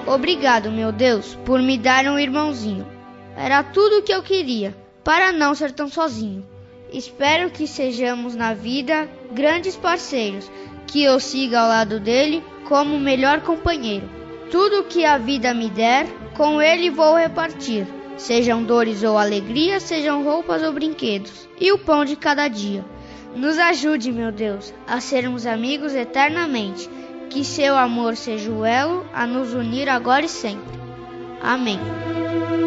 Obrigado, meu Deus, por me dar um irmãozinho. Era tudo o que eu queria, para não ser tão sozinho. Espero que sejamos na vida grandes parceiros, que eu siga ao lado dele como o melhor companheiro. Tudo que a vida me der, com ele vou repartir. Sejam dores ou alegrias, sejam roupas ou brinquedos, e o pão de cada dia. Nos ajude, meu Deus, a sermos amigos eternamente. Que seu amor seja o elo a nos unir agora e sempre. Amém.